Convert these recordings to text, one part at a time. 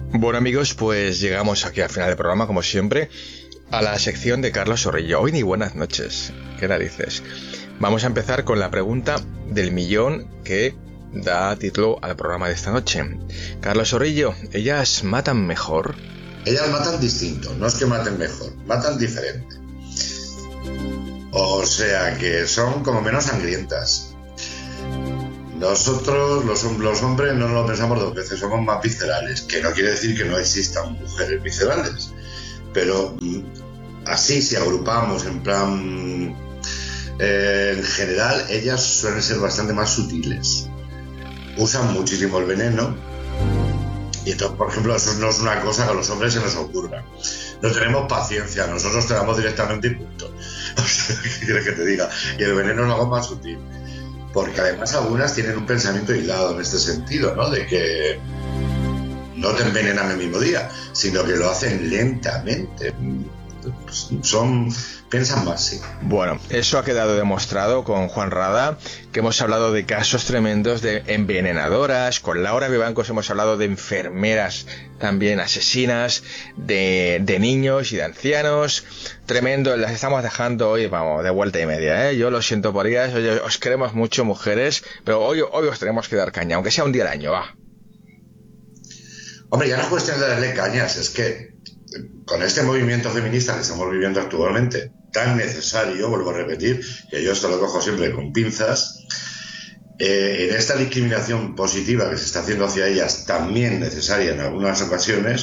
Bueno amigos, pues llegamos aquí al final del programa, como siempre, a la sección de Carlos Zorrillo. Hoy ni buenas noches, qué narices. Vamos a empezar con la pregunta del millón que da título al programa de esta noche. Carlos Zorrillo, ¿ellas matan mejor? Ellas matan distinto, no es que maten mejor, matan diferente. O sea que son como menos sangrientas. Nosotros, los hombres, no lo pensamos dos veces, somos más viscerales, que no quiere decir que no existan mujeres viscerales, pero así, si agrupamos en plan, en general, ellas suelen ser bastante más sutiles, usan muchísimo el veneno, y entonces, por ejemplo, eso no es una cosa que a los hombres se nos ocurra. No tenemos paciencia, nosotros te damos directamente y punto. O sea, ¿qué quieres que te diga? Y el veneno es algo más sutil. Porque además algunas tienen un pensamiento hilado en este sentido, ¿no? De que no te envenenan el mismo día, sino que lo hacen lentamente. Piensan más, sí. Bueno, eso ha quedado demostrado con Juan Rada, que hemos hablado de casos tremendos de envenenadoras, con Laura Vivancos hemos hablado de enfermeras también asesinas, de niños y de ancianos. Tremendo, las estamos dejando hoy, vamos, de vuelta y media, ¿eh? Yo lo siento por ellas, oye, os queremos mucho, mujeres, pero hoy os tenemos que dar caña, aunque sea un día al año, va. Hombre, ya no es cuestión de darle cañas, es que con este movimiento feminista que estamos viviendo actualmente, tan necesario, vuelvo a repetir, que yo esto lo cojo siempre con pinzas, en esta discriminación positiva que se está haciendo hacia ellas, también necesaria en algunas ocasiones,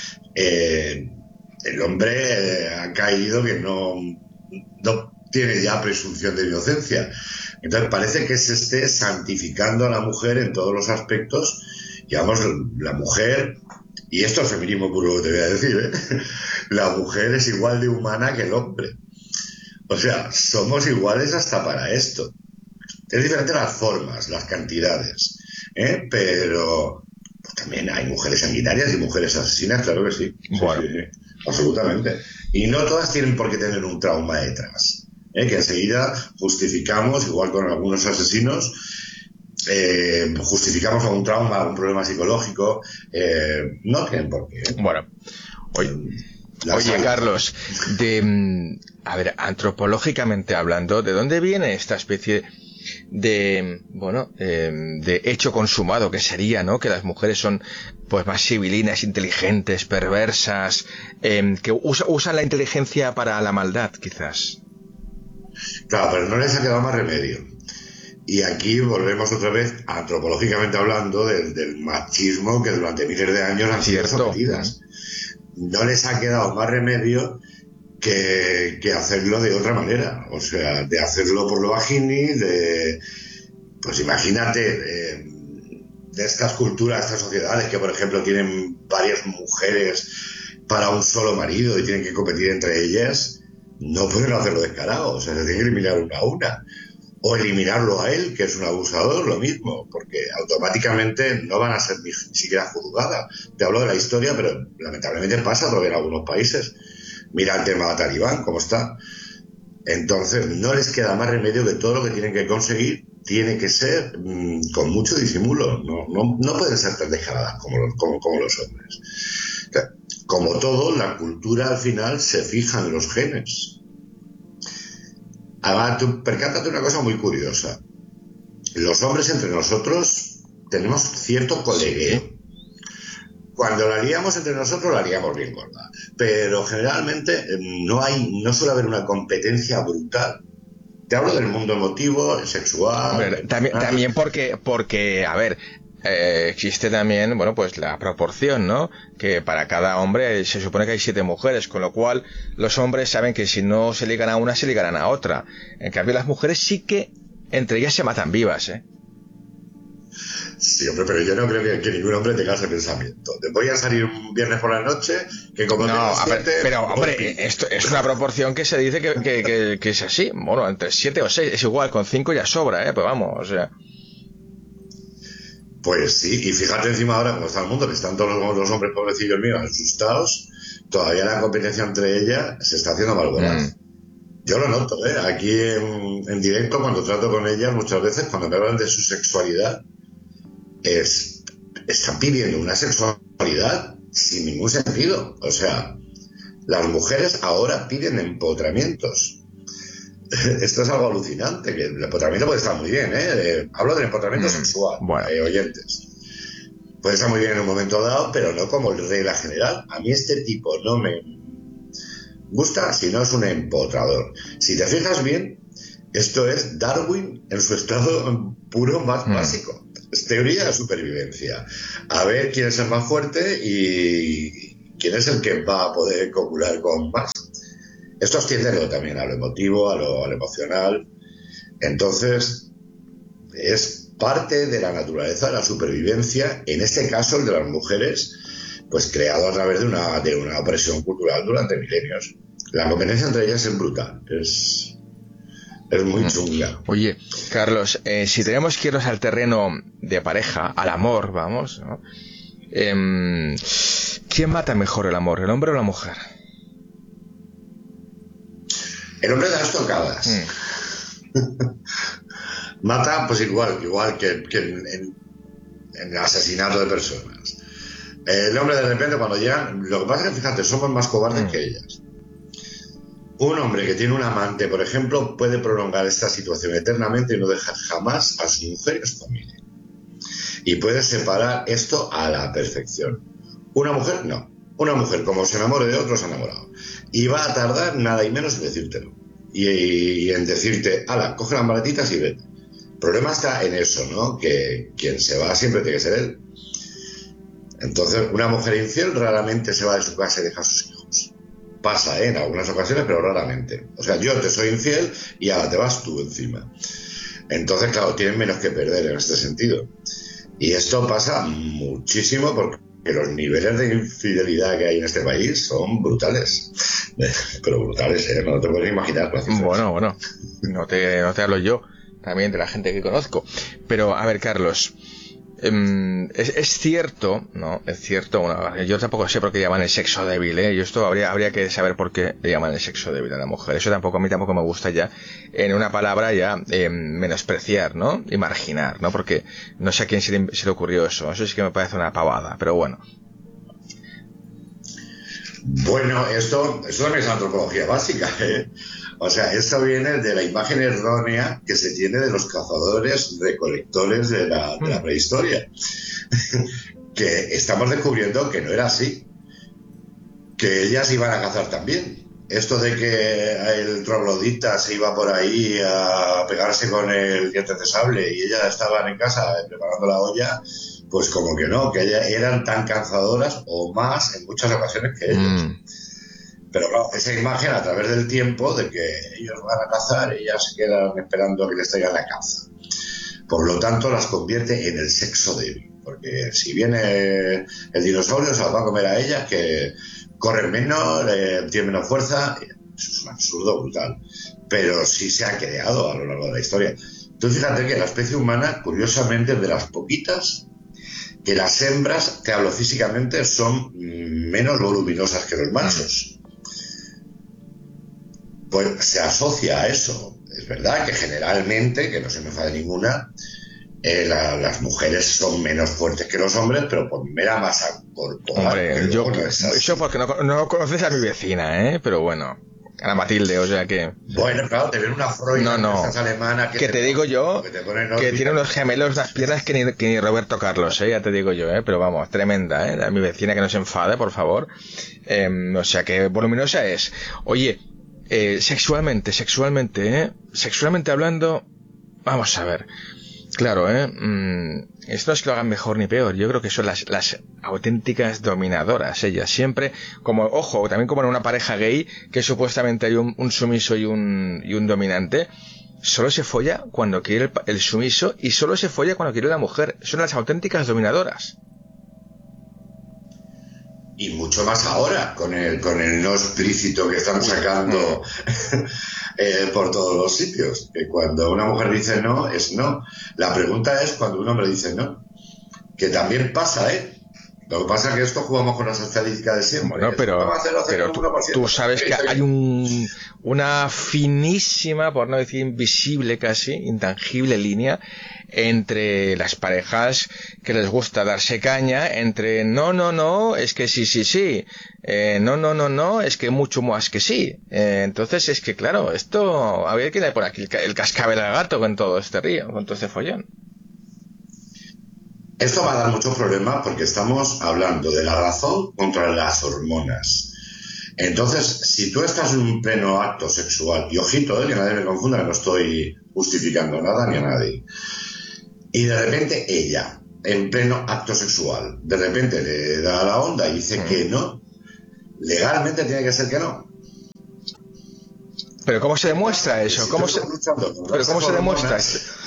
el hombre ha caído que no tiene ya presunción de inocencia. Entonces parece que se esté santificando a la mujer en todos los aspectos. Digamos, la mujer, y esto es feminismo puro que te voy a decir, ¿eh? La mujer es igual de humana que el hombre. O sea, somos iguales hasta para esto. Es diferente las formas, las cantidades, ¿eh? Pero pues, también hay mujeres sanguinarias y mujeres asesinas, claro que sí. Bueno. Sí, absolutamente. Y no todas tienen por qué tener un trauma detrás, ¿eh? Que enseguida justificamos, igual con algunos asesinos, justificamos algún trauma, algún problema psicológico, no tienen por qué. Bueno, oye Carlos, a ver, antropológicamente hablando, ¿de dónde viene esta especie de hecho consumado que sería, ¿no? Que las mujeres son pues más civilinas, inteligentes, perversas, que usan la inteligencia para la maldad, quizás. Claro, pero no les ha quedado más remedio. Y aquí volvemos otra vez, antropológicamente hablando, del machismo que durante miles de años han sido sometidas. No les ha quedado más remedio que hacerlo de otra manera. O sea, de hacerlo por lo vagini, pues imagínate, de estas culturas, estas sociedades que, por ejemplo, tienen varias mujeres para un solo marido y tienen que competir entre ellas, no pueden hacerlo descarado. O sea, se tienen que eliminar una a una. O eliminarlo a él, que es un abusador, lo mismo, porque automáticamente no van a ser ni siquiera juzgadas. Te hablo de la historia, pero lamentablemente pasa todavía en algunos países. Mira el tema de Talibán, cómo está. Entonces, no les queda más remedio que todo lo que tienen que conseguir tiene que ser con mucho disimulo. No pueden ser tan descaradas como los hombres. O sea, como todo, la cultura al final se fija en los genes. Además, tú percátate una cosa muy curiosa. Los hombres entre nosotros tenemos cierto colegueo. Cuando la liamos entre nosotros, la liamos bien gorda. Pero generalmente no suele haber una competencia brutal. Te hablo del mundo emotivo, sexual. Hombre, también porque, a ver, existe también, bueno, pues la proporción, ¿no? Que para cada hombre se supone que hay 7 mujeres, con lo cual los hombres saben que si no se ligan a una, se ligarán a otra. En cambio, las mujeres sí que entre ellas se matan vivas, ¿eh? Sí, hombre, pero yo no creo que ningún hombre tenga ese pensamiento. Te voy a salir un viernes por la noche, que como no, a ver, pero hombre, esto es una proporción que se dice que es así. Bueno, entre 7 o 6, es igual, con 5 ya sobra, pues vamos, o sea. Pues sí, y fíjate encima ahora cómo está el mundo, que están todos los hombres pobrecillos míos asustados, todavía la competencia entre ellas se está haciendo más voraz. Yo lo noto, aquí en directo, cuando trato con ellas, muchas veces, cuando me hablan de su sexualidad, están pidiendo una sexualidad sin ningún sentido. O sea, las mujeres ahora piden empotramientos. Esto es algo alucinante, que el empotramiento puede estar muy bien, ¿eh? Hablo del empotramiento sexual, bueno. Oyentes. Puede estar muy bien en un momento dado, pero no como regla general. A mí este tipo no me gusta si no es un empotrador. Si te fijas bien, esto es Darwin en su estado puro más básico. Es teoría de supervivencia. A ver quién es el más fuerte y quién es el que va a poder copular con más. Esto extiende también a lo emotivo, a lo emocional. Entonces, es parte de la naturaleza de la supervivencia, en este caso el de las mujeres, pues creado a través de una opresión cultural durante milenios. La competencia entre ellas es brutal, es muy chunga. Oye, Carlos, si tenemos que irnos al terreno de pareja, al amor, vamos, ¿no? ¿Quién mata mejor el amor, el hombre o la mujer? El hombre de las tocadas. Mata, pues igual que en el asesinato de personas. El hombre de repente cuando llegan, lo que pasa es que fíjate, somos más cobardes que ellas. Un hombre que tiene un amante, por ejemplo, puede prolongar esta situación eternamente y no dejar jamás a su mujer y a su familia. Y puede separar esto a la perfección. Una mujer, no. Una mujer, como se enamore de otro, se ha enamorado. Y va a tardar nada y menos en decírtelo. Y en decirte, ala, coge las maletitas y vete. El problema está en eso, ¿no? Que quien se va siempre tiene que ser él. Entonces, una mujer infiel raramente se va de su casa y deja a sus hijos. Pasa, en algunas ocasiones, pero raramente. O sea, yo te soy infiel y ahora te vas tú encima. Entonces, claro, tienen menos que perder en este sentido. Y esto pasa muchísimo porque los niveles de infidelidad que hay en este país son brutales. Pero brutales, ¿eh? No te puedes imaginar. Bueno, no te hablo yo, también de la gente que conozco. Pero, a ver, Carlos, es cierto, ¿no? Es cierto, bueno, yo tampoco sé por qué llaman el sexo débil, ¿eh? Yo esto habría que saber por qué le llaman el sexo débil a la mujer. Eso a mí tampoco me gusta ya, en una palabra ya, menospreciar, ¿no? Y marginar, ¿no? Porque no sé a quién se le ocurrió eso. Eso sí que me parece una pavada, pero bueno. Bueno, esto también es antropología básica, ¿eh? O sea, esto viene de la imagen errónea que se tiene de los cazadores recolectores de la prehistoria. Que estamos descubriendo que no era así. Que ellas iban a cazar también. Esto de que el troglodita se iba por ahí a pegarse con el diente de sable y ellas estaban en casa preparando la olla, pues como que no, que ellas eran tan cazadoras o más en muchas ocasiones que ellos. Pero claro, esa imagen a través del tiempo de que ellos van a cazar, ellas se quedan esperando a que les traigan la caza. Por lo tanto, las convierte en el sexo débil. Porque si viene el dinosaurio, se las va a comer a ellas, que corren menos, tienen menos fuerza. Eso es un absurdo brutal. Pero sí se ha creado a lo largo de la historia. Entonces, fíjate que la especie humana, curiosamente, es de las poquitas que las hembras, te hablo físicamente, son menos voluminosas que los machos. Pues se asocia a eso. Es verdad que generalmente, que no se me falla ninguna, las mujeres son menos fuertes que los hombres, pero por mera masa corporal. Hombre, eso porque no conoces a mi vecina, pero bueno, Ana Matilde, o sea que... Bueno, claro, te ven una Freud alemana que te digo yo, que tiene unos gemelos, unas piernas que ni Roberto Carlos, ya te digo yo, pero vamos, tremenda, mi vecina que no se enfade, por favor. O sea que voluminosa es. Oye, sexualmente hablando, vamos a ver, claro, esto no es que lo hagan mejor ni peor, yo creo que son las auténticas dominadoras, ellas siempre, como, ojo, también como en una pareja gay, que supuestamente hay un sumiso y un dominante, solo se folla cuando quiere el sumiso y solo se folla cuando quiere la mujer, son las auténticas dominadoras. Y mucho más ahora, con el no explícito que están sacando por todos los sitios. Que cuando una mujer dice no, es no. La pregunta es cuando un hombre dice no. Que también pasa, Lo que pasa es que esto jugamos con las estadísticas de siempre. Bueno, pero tú sabes que hay una finísima, por no decir invisible casi, intangible línea entre las parejas que les gusta darse caña, entre no, es que sí, no, es que mucho más que sí. Entonces es que claro, esto, a ver quién le pone aquí el cascabel al gato con todo este río, con todo este follón. Esto va a dar muchos problemas porque estamos hablando de la razón contra las hormonas. Entonces, si tú estás en un pleno acto sexual, y ojito, que nadie me confunda, que no estoy justificando nada ni a nadie, y de repente ella, en pleno acto sexual, de repente le da la onda y dice que no, legalmente tiene que ser que no. ¿Pero cómo se demuestra eso? ¿Cómo se demuestra?